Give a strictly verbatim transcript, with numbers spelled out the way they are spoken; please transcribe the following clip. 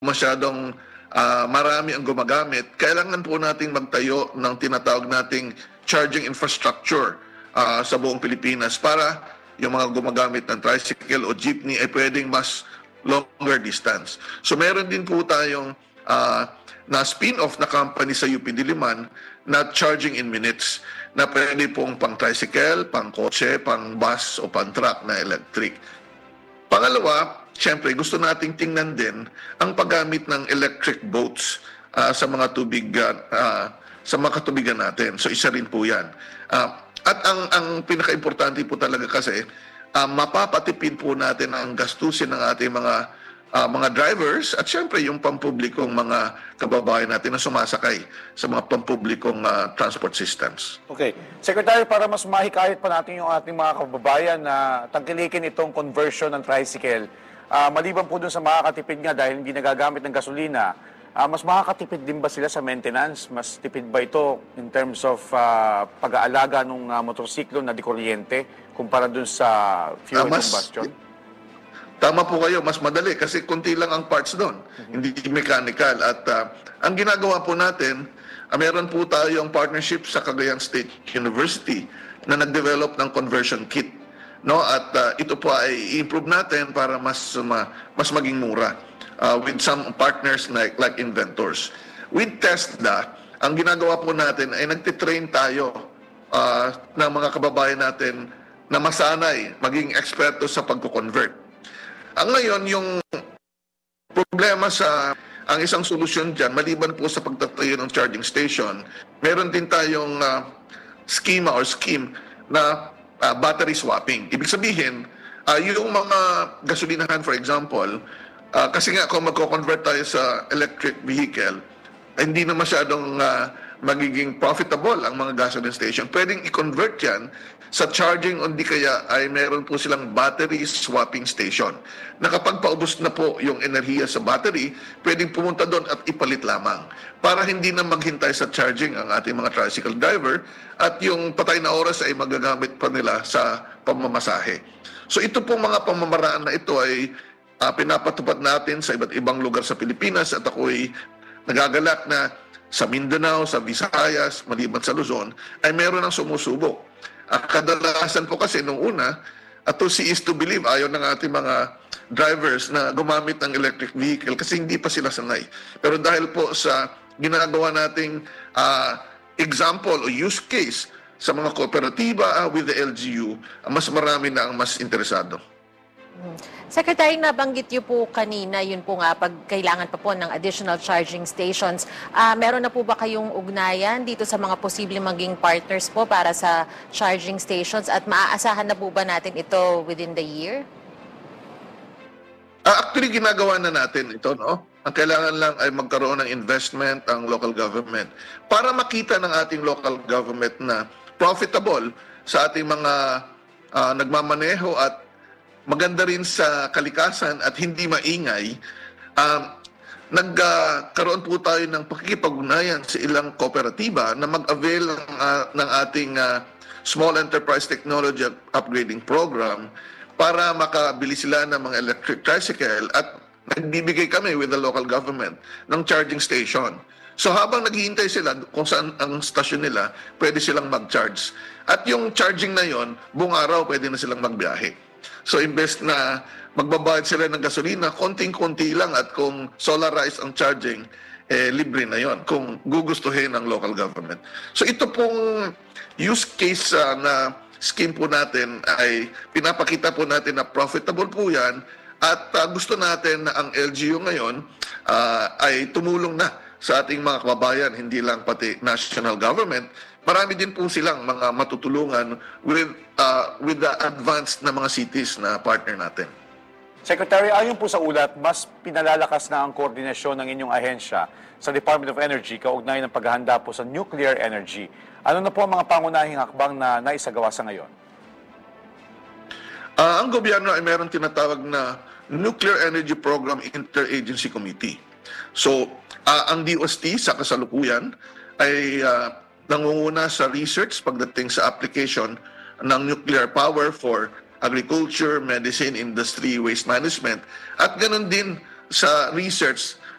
masyadong uh, marami ang gumagamit, kailangan po nating magtayo ng tinatawag nating charging infrastructure uh, sa buong Pilipinas para yung mga gumagamit ng tricycle o jeepney ay pwedeng mas longer distance. So meron din po tayong uh, na spin-off na company sa U P Diliman na charging in minutes na pwede pong pang tricycle, pang kotse, pang bus o pang truck na electric. Pangalawa, siyempre gusto nating tingnan din ang paggamit ng electric boats uh, sa mga tubig uh, uh, sa mga katubigan natin. So isa rin po 'yan. Uh, at ang ang pinaka-importante po talaga kasi uh, mapapatipid po natin ang gastusin ng ating mga uh, mga drivers at siyempre yung pampublikong mga kababayan natin na sumasakay sa mga pampublikong uh, transport systems. Okay. Secretary, para mas mahikayat pa natin yung ating mga kababayan na tangkilikin itong conversion ng tricycle, uh, maliban po dun sa makakatipid nga dahil hindi nagagamit ng gasolina, uh, mas makakatipid din ba sila sa maintenance? Mas tipid ba ito in terms of uh, pag-aalaga ng uh, motorsiklo na di kuryente kumpara dun sa fuel uh, mas, combustion? Tama po kayo, mas madali kasi kunti lang ang parts doon, mm-hmm. hindi mechanical. At uh, ang ginagawa po natin, uh, meron po tayong partnership sa Cagayan State University na nag-develop ng conversion kit. No? At uh, ito po ay i-improve natin para mas, uh, mas maging mura uh, with some partners like, like inventors. With TESDA, ang ginagawa po natin ay nagtitrain tayo uh, ng mga kababayan natin na masanay, maging eksperto sa pagko-convert. Ang ngayon, yung problema sa, ang isang solusyon dyan, maliban po sa pagtatayo ng charging station, meron din tayong uh, schema or scheme na uh, battery swapping. Ibig sabihin, uh, yung mga gasolinahan, for example, uh, kasi nga kung magko-convert tayo sa electric vehicle, hindi na masyadong uh, magiging profitable ang mga gasoline station. Pwedeng i-convert yan sa charging o di kaya ay meron po silang battery swapping station na kapag paubos na po yung enerhiya sa battery, pwedeng pumunta doon at ipalit lamang para hindi na maghintay sa charging ang ating mga tricycle driver at yung patay na oras ay magagamit pa nila sa pamamasahe. So ito pong mga pamamaraan na ito ay uh, pinapatupad natin sa iba't ibang lugar sa Pilipinas at ako'y nagagalak na sa Mindanao, sa Visayas, maliban sa Luzon, ay meron ng sumusubok. At kadalasan po kasi nung una, at to see is to believe, ayaw ng ating mga drivers na gumamit ng electric vehicle kasi hindi pa sila sanay. Pero dahil po sa ginagawa nating uh, example o use case sa mga kooperatiba uh, with the L G U, uh, mas marami na ang mas interesado. Secretary, nabanggit niyo po kanina, yun po nga, pag kailangan pa po ng additional charging stations, uh, meron na po ba kayong ugnayan dito sa mga posibleng maging partners po para sa charging stations at maaasahan na po ba natin ito within the year? Uh, actually, ginagawa na natin ito, no? Ang kailangan lang ay magkaroon ng investment ang local government para makita ng ating local government na profitable sa ating mga uh, nagmamaneho at maganda rin sa kalikasan at hindi maingay. Um, nagkaroon uh, po tayo ng pakikipag-ugnayan sa ilang kooperatiba na mag-avail ng, uh, ng ating uh, Small Enterprise Technology Upgrading Program para makabili sila ng mga electric tricycle at nagbibigay kami with the local government ng charging station. So habang naghihintay sila kung saan ang stasyon nila, pwede silang mag-charge. At yung charging na yon, buong araw pwede na silang magbiyahe. So imbes na magbabayad sila ng gasolina, konting-konti lang at kung solarized ang charging, eh, libre na yon kung gugustuhin ng local government. So ito pong use case uh, na scheme po natin ay pinapakita po natin na profitable po yan at uh, gusto natin na ang L G U ngayon uh, ay tumulong na sa ating mga kababayan, hindi lang pati national government. Marami din po silang mga matutulungan with uh, with the advanced na mga cities na partner natin. Secretary, ayon po sa ulat, mas pinalalakas na ang koordinasyon ng inyong ahensya sa Department of Energy kaugnay ng paghahanda po sa nuclear energy. Ano na po ang mga pangunahing hakbang na naisagawa sa ngayon? Uh, ang gobyerno ay meron tinatawag na Nuclear Energy Program Interagency Committee. So, uh, ang D O S T sa kasalukuyan ay uh, nangunguna sa research pagdating sa application ng nuclear power for agriculture, medicine, industry, waste management, at ganun din sa research